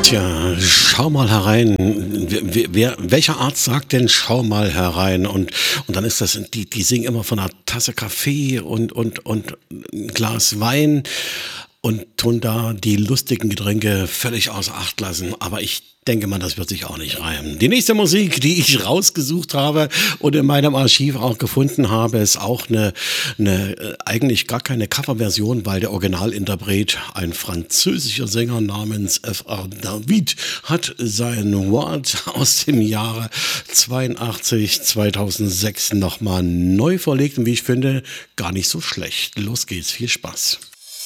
Tja, schau mal herein. Welcher Arzt sagt denn, schau mal herein? Und dann ist das, die singen immer von einer Tasse Kaffee und ein Glas Wein und tun da die lustigen Getränke völlig außer Acht lassen. Aber ich denke mal, das wird sich auch nicht reimen. Die nächste Musik, die ich rausgesucht habe und in meinem Archiv auch gefunden habe, ist auch eigentlich gar keine Coverversion, weil der Originalinterpret, ein französischer Sänger namens F.R. David, hat sein Wort aus dem Jahre 2006 nochmal neu verlegt und wie ich finde, gar nicht so schlecht. Los geht's, viel Spaß.